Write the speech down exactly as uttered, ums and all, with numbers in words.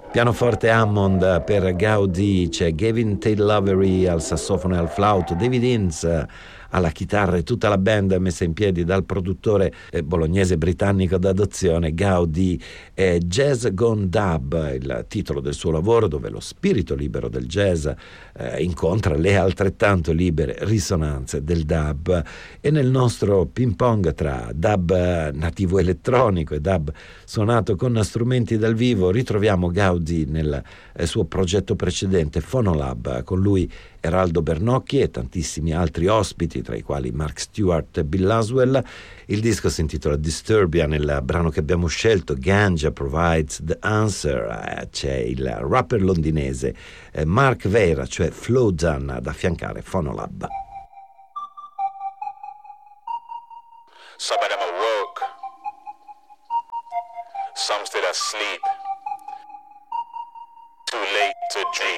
Pianoforte Hammond per Gaudì, c'è Gavin Taylor al sassofono e al flauto, David Ince alla chitarra e tutta la band messa in piedi dal produttore eh, bolognese britannico d'adozione Gaudì. È Jazz Gone Dub, il titolo del suo lavoro, dove lo spirito libero del jazz eh, incontra le altrettanto libere risonanze del dub. E nel nostro ping pong tra dub nativo elettronico e dub suonato con strumenti dal vivo ritroviamo Gaudì nel eh, suo progetto precedente Fonolab, con lui Eraldo Bernocchi e tantissimi altri ospiti, tra i quali Mark Stewart e Bill Laswell. Il disco si intitola Disturbia, nel brano che abbiamo scelto Ganja Provides the Answer c'è il rapper londinese Mark Vera, cioè Flowdan, ad affiancare Fonolab. Some of them awoke, some still asleep, too late to dream.